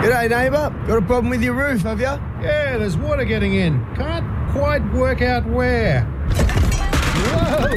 G'day, neighbour. Got a problem with your roof, have you? Yeah, there's water getting in. Can't quite work out where. Whoa!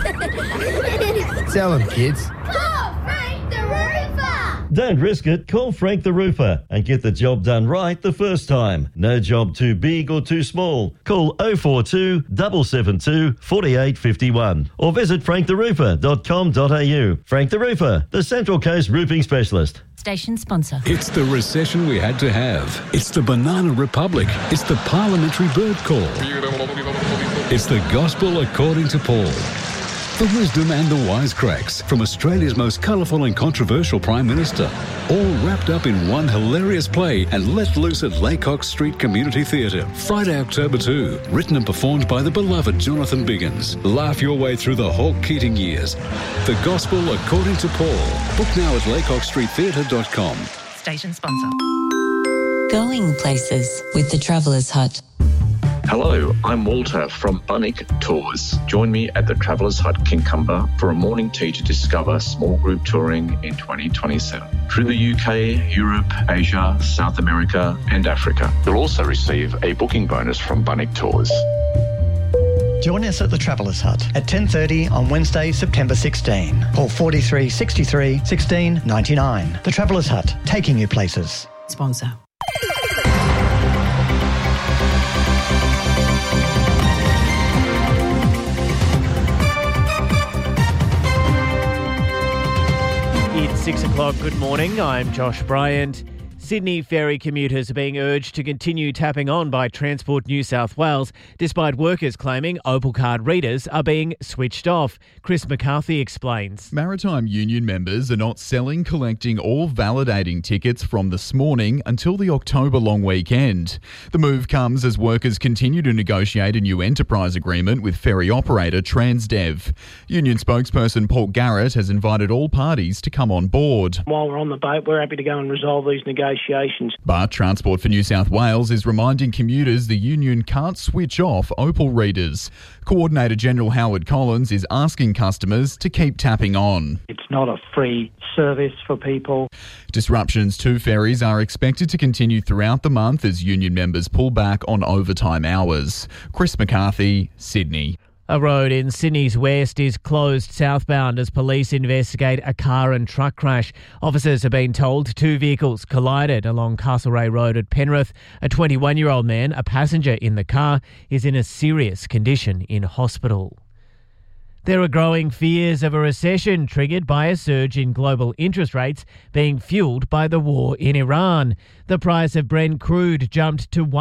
Tell them, kids. Call Frank the Roofer! Don't risk it. Call Frank the Roofer and get the job done right the first time. No job too big or too small. Call 042 772 4851 or visit franktheroofer.com.au. Frank the Roofer, the Central Coast roofing specialist. Station sponsor. It's the recession we had to have. It's the Banana Republic. It's the parliamentary bird call. It's the gospel according to Paul. The wisdom and the wisecracks from Australia's most colourful and controversial Prime Minister. All wrapped up in one hilarious play and let loose at Laycock Street Community Theatre. Friday, October 2. Written and performed by the beloved Jonathan Biggins. Laugh your way through the Hawke Keating years. The Gospel According to Paul. Book now at laycockstreettheatre.com. Station sponsor. Going places with the Traveller's Hut. Hello, I'm Walter from Bunnick Tours. Join me at the Traveller's Hut Kincumber for a morning tea to discover small group touring in 2027 through the UK, Europe, Asia, South America and Africa. You'll also receive a booking bonus from Bunnick Tours. Join us at the Traveller's Hut at 10:30 on Wednesday, September 16. Call 43 63 16 99. The Traveller's Hut, taking you places. Sponsor. It's 6 o'clock. Good morning. I'm Josh Bryant. Sydney ferry commuters are being urged to continue tapping on by Transport New South Wales, despite workers claiming Opal Card readers are being switched off. Chris McCarthy explains. Maritime Union members are not selling, collecting or validating tickets from this morning until the October long weekend. The move comes as workers continue to negotiate a new enterprise agreement with ferry operator Transdev. Union spokesperson Paul Garrett has invited all parties to come on board. While we're on the boat, we're happy to go and resolve these negotiations. But Transport for New South Wales is reminding commuters the union can't switch off Opal readers. Coordinator General Howard Collins is asking customers to keep tapping on. It's not a free service for people. Disruptions to ferries are expected to continue throughout the month as union members pull back on overtime hours. Chris McCarthy, Sydney. A road in Sydney's west is closed southbound as police investigate a car and truck crash. Officers have been told two vehicles collided along Castlereagh Road at Penrith. A 21-year-old man, a passenger in the car, is in a serious condition in hospital. There are growing fears of a recession triggered by a surge in global interest rates being fueled by the war in Iran. The price of Brent crude jumped to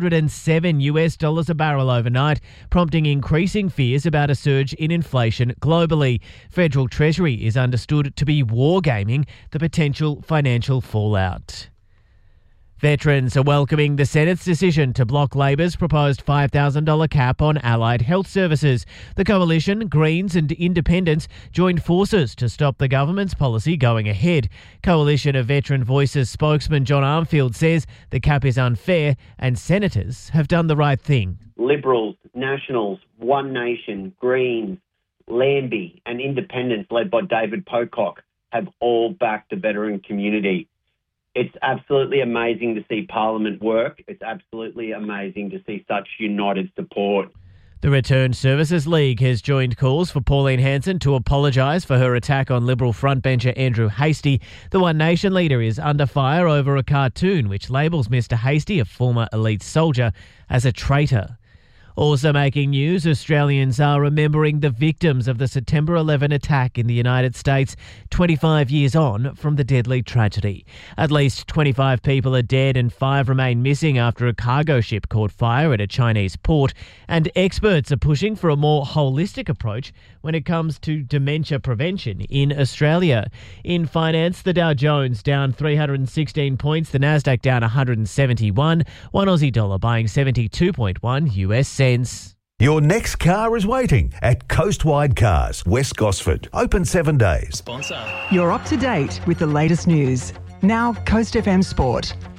$107 a barrel overnight, prompting increasing fears about a surge in inflation globally. Federal Treasury is understood to be wargaming the potential financial fallout. Veterans are welcoming the Senate's decision to block Labor's proposed $5,000 cap on allied health services. The Coalition, Greens and Independents joined forces to stop the government's policy going ahead. Coalition of Veteran Voices spokesman John Armfield says the cap is unfair and senators have done the right thing. Liberals, Nationals, One Nation, Greens, Lambie and Independents led by David Pocock have all backed the veteran community. It's absolutely amazing to see Parliament work. It's absolutely amazing to see such united support. The Returned Services League has joined calls for Pauline Hanson to apologise for her attack on Liberal frontbencher Andrew Hastie. The One Nation leader is under fire over a cartoon which labels Mr Hastie, a former elite soldier, as a traitor. Also making news, Australians are remembering the victims of the September 11 attack in the United States, 25 years on from the deadly tragedy. At least 25 people are dead and 5 remain missing after a cargo ship caught fire at a Chinese port. And experts are pushing for a more holistic approach when it comes to dementia prevention in Australia. In finance, the Dow Jones down 316 points, the Nasdaq down 171, one Aussie dollar buying 72.1 US cents. Your next car is waiting at Coastwide Cars, West Gosford. Open 7 days. You're up to date with the latest news. Now, Coast FM Sport.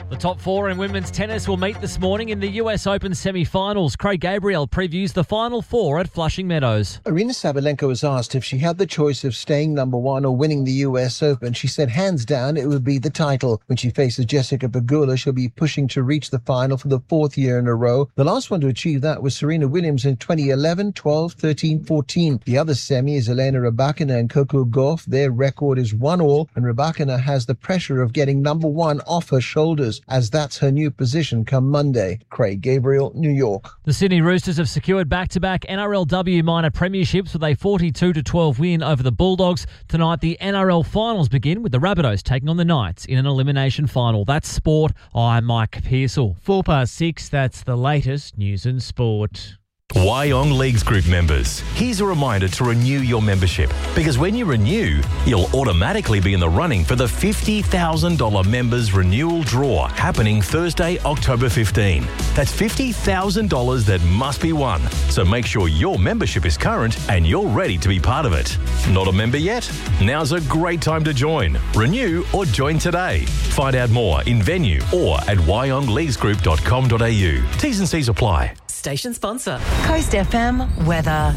The top four in women's tennis will meet this morning in the US Open semi-finals. Craig Gabriel previews the final four at Flushing Meadows. Aryna Sabalenka was asked if she had the choice of staying number one or winning the US Open. She said hands down it would be the title. When she faces Jessica Pegula, she'll be pushing to reach the final for the fourth year in a row. The last one to achieve that was Serena Williams in 2011, 12, 13, 14. The other semi is Elena Rybakina and Coco Gauff. Their record is 1-1, and Rybakina has the pressure of getting number one off her shoulders, as that's her new position come Monday. Craig Gabriel, New York. The Sydney Roosters have secured back-to-back NRLW minor premierships with a 42-12 win over the Bulldogs. Tonight, the NRL finals begin with the Rabbitohs taking on the Knights in an elimination final. That's sport. I'm Mike Pearsall. 6:04, that's the latest news and sport. Wyong Leagues Group members, here's a reminder to renew your membership, because when you renew, you'll automatically be in the running for the $50,000 members renewal draw happening Thursday, October 15. That's $50,000 that must be won, so make sure your membership is current and you're ready to be part of it. Not a member yet? Now's a great time to join. Renew or join today. Find out more in venue or at wyongleaguesgroup.com.au. T's and C's apply. Station sponsor. Coast FM weather.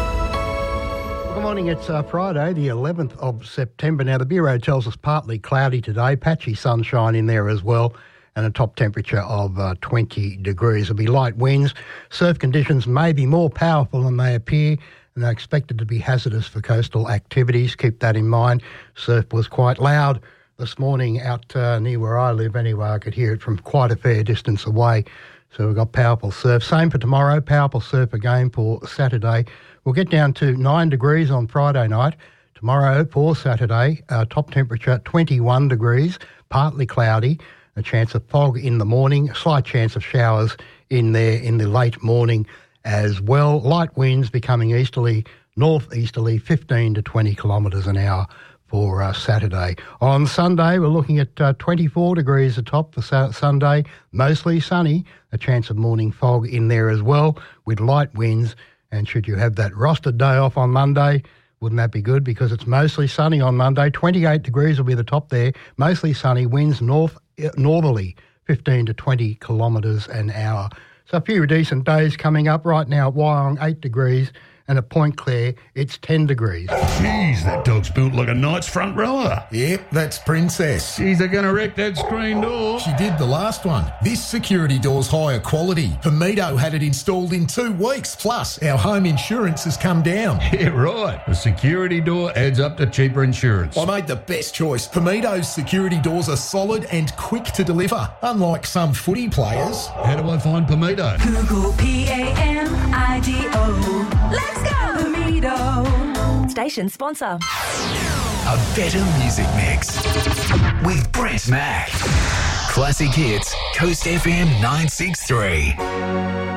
Good morning, it's Friday, the 11th of September. Now, the Bureau tells us partly cloudy today, patchy sunshine in there as well, and a top temperature of 20 degrees. There'll be light winds. Surf conditions may be more powerful than they appear, and they're expected to be hazardous for coastal activities. Keep that in mind. Surf was quite loud this morning out near where I live anyway. I could hear it from quite a fair distance away. So we've got powerful surf. Same for tomorrow, powerful surf again for Saturday. We'll get down to 9 degrees on Friday night. Tomorrow for Saturday, top temperature 21 degrees, partly cloudy, a chance of fog in the morning, slight chance of showers in there in the late morning as well. Light winds becoming northeasterly, 15 to 20 kilometres an hour for Saturday. On Sunday, we're looking at 24 degrees atop for Sunday, mostly sunny, a chance of morning fog in there as well with light winds. And should you have that rostered day off on Monday, wouldn't that be good? Because it's mostly sunny on Monday. 28 degrees will be the top there, mostly sunny, winds northerly, 15 to 20 kilometres an hour. So a few decent days coming up right now at Wyong, 8 degrees. And at Point Clare, it's 10 degrees. Jeez, that dog's built like a knight's front rower. Yep, that's Princess. Jeez, they're going to wreck that screen door. She did the last one. This security door's higher quality. Pamido had it installed in 2 weeks. Plus, our home insurance has come down. Yeah, right. The security door adds up to cheaper insurance. I made the best choice. Pamido's security doors are solid and quick to deliver, unlike some footy players. How do I find Pamido? Google PAMIDO. Let's go, Pamido. Station sponsor. A better music mix with Brett Mack. Classic hits, Coast FM 963.